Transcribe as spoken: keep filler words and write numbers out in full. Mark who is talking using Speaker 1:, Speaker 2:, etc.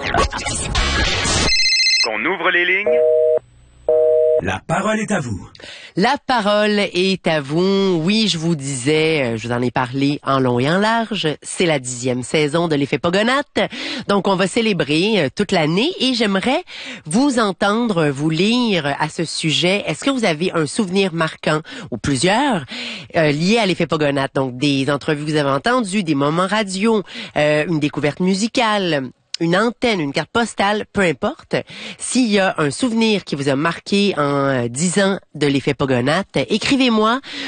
Speaker 1: Qu'on ouvre les lignes.
Speaker 2: La parole est à vous.
Speaker 3: La parole est à vous. Oui, je vous disais, je vous en ai parlé en long et en large. C'est la dixième saison de l'effet Pogonatte. Donc, on va célébrer toute l'année et j'aimerais vous entendre vous lire à ce sujet. Est-ce que vous avez un souvenir marquant ou plusieurs euh, liés à l'effet Pogonatte? Donc, des entrevues que vous avez entendues, des moments radio, euh, une découverte musicale, une antenne, une carte postale, peu importe. S'il y a un souvenir qui vous a marqué en dix ans de l'effet Pogonatte, écrivez-moi.